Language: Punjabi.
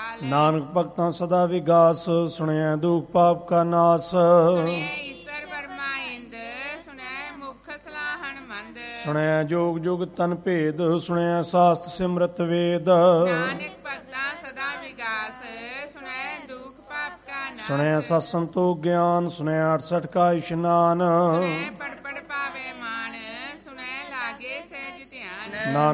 ਨਾਨਕ ਭਗਤਾਂ ਸਦਾ ਵਿਗਾਸ, ਸੁਣਿਆ ਦੁਖ ਪਾਪ ਕਾ ਨਾਸ। ਸੁਣਿਆ ਜੋਗ ਜੁਗ ਤਨ ਭੇਦ, ਸੁਣਿਆ ਸਾਸਤ ਸਿਮਰਤ ਵੇਦ। ਸੁਣਿਆ ਸਤ ਸੰਤੋਖ ਗਿਆਨ, ਸੁਣਿਆ 68 ਕਾ ਇਸ਼ਨਾਨ। ਨਾਨਕ